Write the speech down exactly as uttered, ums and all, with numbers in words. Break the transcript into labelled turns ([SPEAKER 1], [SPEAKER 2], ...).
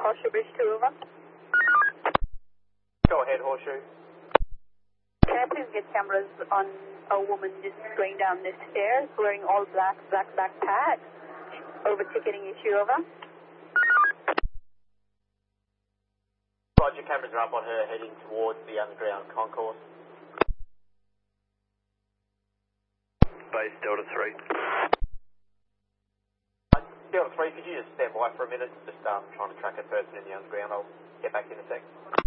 [SPEAKER 1] Horseshoe Bridge two, over.
[SPEAKER 2] Go ahead, Horseshoe.
[SPEAKER 1] Can I please get cameras on a woman just going down the stairs wearing all black, black, black pads? Over ticketing issue, over.
[SPEAKER 2] Roger, cameras are up on her heading towards the underground concourse.
[SPEAKER 3] Base Delta three.
[SPEAKER 2] Uh, Delta three, could you just stand by for a minute? Just um, trying to track a person in the underground. I'll get back in a sec.